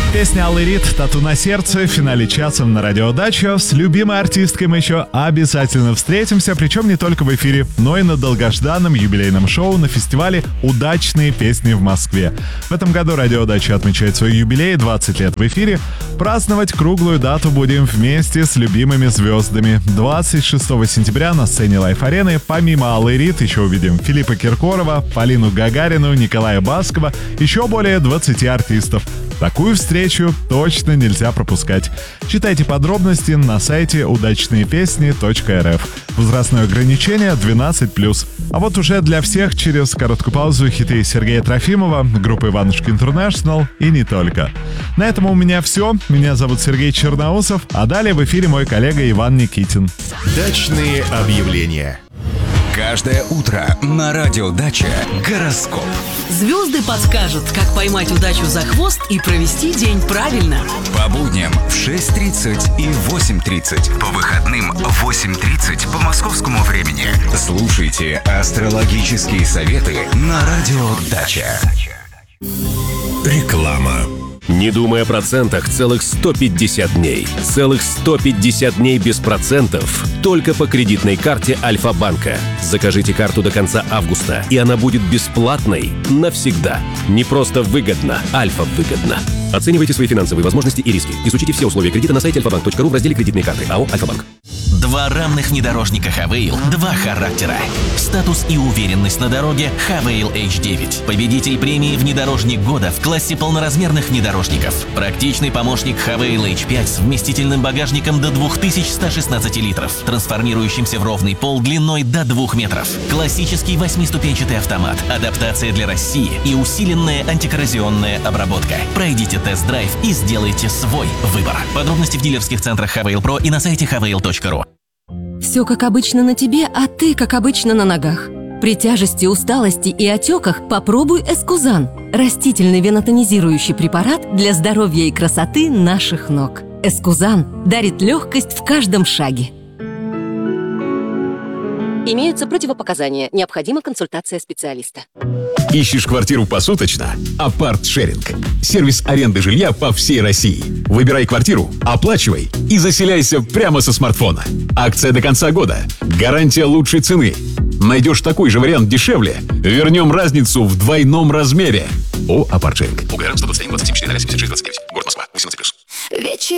Песня Аллы Рид «Тату на сердце» в финале часа на Радио Дача. С любимой артисткой мы еще обязательно встретимся, причем не только в эфире, но и на долгожданном юбилейном шоу на фестивале «Удачные песни» в Москве. В этом году Радио Дача отмечает свой юбилей, 20 лет в эфире. Праздновать круглую дату будем вместе с любимыми звездами. 26 сентября на сцене Лайф-арены помимо Аллы Рид еще увидим Филиппа Киркорова, Полину Гагарину, Николая Баскова, еще более 20 артистов. Такую встречу точно нельзя пропускать. Читайте подробности на сайте удачныепесни.рф. Возрастное ограничение 12+. А вот уже для всех через короткую паузу хиты Сергея Трофимова, группы Иванушки Интернешнл и не только. На этом у меня все. Меня зовут Сергей Черноусов, а далее в эфире мой коллега Иван Никитин. Дачные объявления. Каждое утро на Радио Дача гороскоп. Звезды подскажут, как поймать удачу за хвост и провести день правильно. По будням в 6:30 и 8:30. По выходным в 8:30 по московскому времени. Слушайте астрологические советы на Радио Дача. Реклама. Не думай о процентах целых 150 дней. Целых 150 дней без процентов. Только по кредитной карте Альфа-банка. Закажите карту до конца августа, и она будет бесплатной навсегда. Не просто выгодно, Альфа-выгодно. Оценивайте свои финансовые возможности и риски. Изучите все условия кредита на сайте alfabank.ru в разделе «Кредитные карты». АО «Альфа-банк». Два равных внедорожника Хавейл, два характера. Статус и уверенность на дороге Хавейл H9. Победитель премии «Внедорожник года» в классе полноразмерных внедорожников. Практичный помощник Хавейл H5 с вместительным багажником до 2116 литров, трансформирующимся в ровный пол длиной до 2 метров. Классический 8-ступенчатый автомат, адаптация для России и усиленная антикоррозионная обработка. Пройдите тест-драйв и сделайте свой выбор. Подробности в дилерских центрах Хавейл Про и на сайте havail.ru. Все как обычно на тебе, а ты как обычно на ногах. При тяжести, усталости и отеках попробуй Эскузан. Растительный венотонизирующий препарат для здоровья и красоты наших ног. Эскузан дарит легкость в каждом шаге. Имеются противопоказания. Необходима консультация специалиста. Ищешь квартиру посуточно? Апарт-шеринг. Сервис аренды жилья по всей России. Выбирай квартиру, оплачивай и заселяйся прямо со смартфона. Акция до конца года. Гарантия лучшей цены. Найдешь такой же вариант дешевле, вернем разницу в двойном размере. О, апарт-шеринг. УГР 121 27 4 76 29. Город Москва. 18+.